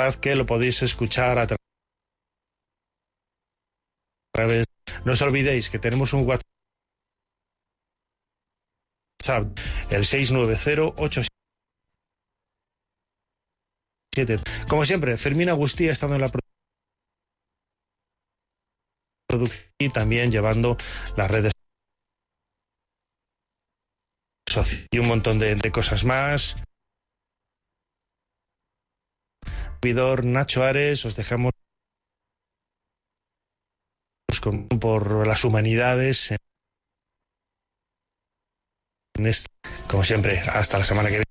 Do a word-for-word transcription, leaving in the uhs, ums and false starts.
que lo podéis escuchar a través. No os olvidéis que tenemos un WhatsApp, el seis nueve cero ocho siete. Como siempre, Fermín Agustí ha estado en la producción y también llevando las redes sociales y un montón de, de cosas más. Servidor Nacho Ares, os dejamos con, por las humanidades en este, como siempre, hasta la semana que viene.